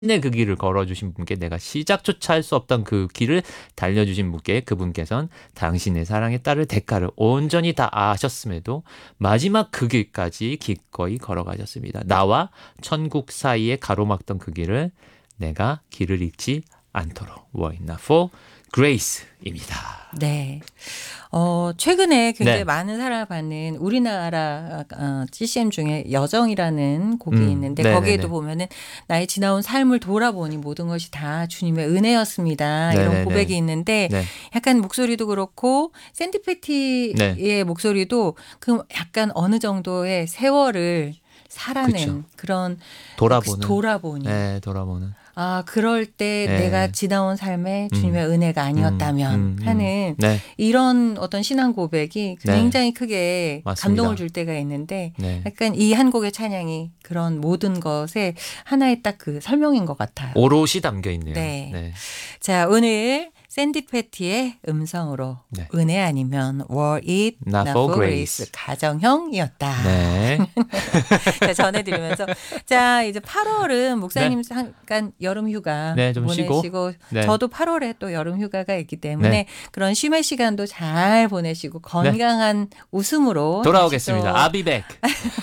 그 길을 걸어주신 분께, 내가 시작조차 할 수 없던 그 길을 달려주신 분께, 그분께서는 당신의 사랑에 따를 대가를 온전히 다 아셨음에도 마지막 그 길까지 기꺼이 걸어가셨습니다. 나와 천국 사이에 가로막던 그 길을 내가 길을 잃지 않도록. Were it not for grace입니다. 네. 최근에 굉장히 네. 많은 사랑을 받는 우리나라 CCM 중에 여정이라는 곡이 있는데 네네네. 거기에도 보면은 나의 지나온 삶을 돌아보니 모든 것이 다 주님의 은혜였습니다. 이런 네네네. 고백이 있는데 네. 약간 목소리도 그렇고 샌디 패티의 네. 목소리도 그 약간 어느 정도의 세월을 살아낸 그쵸. 그런 돌아보는. 돌아보니 네, 돌아보는. 그럴 때 네. 내가 지나온 삶에 주님의 은혜가 아니었다면 하는 네. 이런 어떤 신앙 고백이 네. 굉장히 크게 맞습니다. 감동을 줄 때가 있는데 네. 약간 이 한 곡의 찬양이 그런 모든 것의 하나의 딱 그 설명인 것 같아요. 오롯이 담겨 있네요. 네. 네. 자, 오늘 샌디 패티의 음성으로 네. 은혜 아니면 Were it Not not for for grace. grace 가정형이었다. 네. 자, 전해드리면서 자 이제 8월은 목사님 잠깐 여름 휴가 네, 좀 보내시고 쉬고. 네. 저도 8월에 또 여름 휴가가 있기 때문에 네. 그런 쉼의 시간도 잘 보내시고 건강한 웃음으로 돌아오겠습니다. 다시 I'll be back.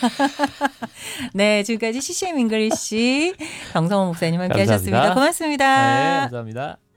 네, 지금까지 CCM 잉글리시 정성호 목사님 함께 감사합니다. 하셨습니다. 고맙습니다. 네, 감사합니다.